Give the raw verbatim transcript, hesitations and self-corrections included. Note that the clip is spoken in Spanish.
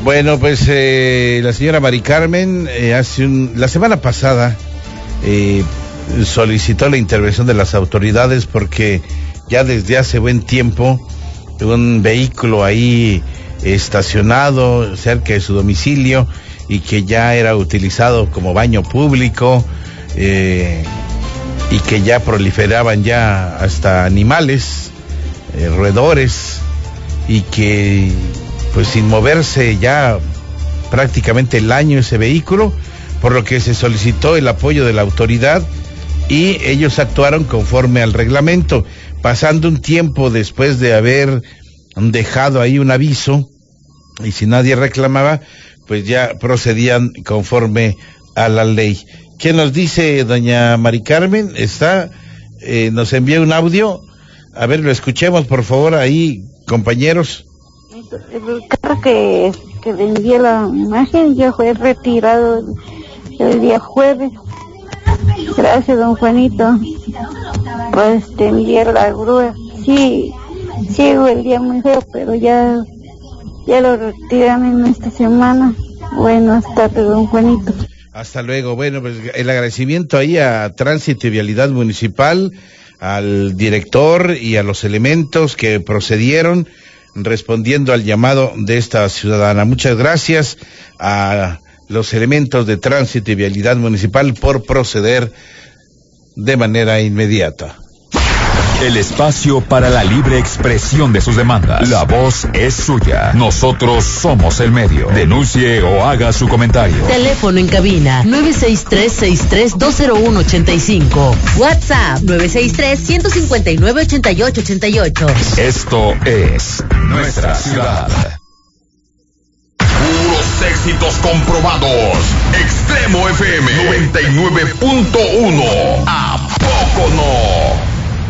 Bueno, pues eh, la señora Mari Carmen eh, hace un, la semana pasada eh, solicitó la intervención de las autoridades porque ya desde hace buen tiempo un vehículo ahí estacionado cerca de su domicilio y que ya era utilizado como baño público eh, y que ya proliferaban ya hasta animales, eh, roedores, y que pues sin moverse ya prácticamente el año ese vehículo, por lo que se solicitó el apoyo de la autoridad y ellos actuaron conforme al reglamento, pasando un tiempo después de haber dejado ahí un aviso y si nadie reclamaba, pues ya procedían conforme a la ley. ¿Qué nos dice doña Mari Carmen? Está, eh, nos envía un audio, a ver, lo escuchemos por favor ahí, compañeros. El carro que, que le envié la imagen ya fue retirado el, el día jueves. Gracias, don Juanito. Pues te envié la grúa. Sí, sigo el día muy feo, pero ya, ya lo retiran en esta semana. Bueno, hasta luego, don Juanito. Hasta luego. Bueno, pues el agradecimiento ahí a Tránsito y Vialidad Municipal, al director y a los elementos que procedieron respondiendo al llamado de esta ciudadana. Muchas gracias a los elementos de Tránsito y Vialidad Municipal por proceder de manera inmediata. El espacio para la libre expresión de sus demandas. La voz es suya. Nosotros somos el medio. Denuncie o haga su comentario. Teléfono en cabina nueve seis tres, seis tres dos cero uno ocho cinco. WhatsApp nueve seis tres, uno cinco nueve, ocho ocho ocho ocho. Esto es nuestra ciudad. Puros éxitos comprobados. Extremo F M noventa y nueve punto uno.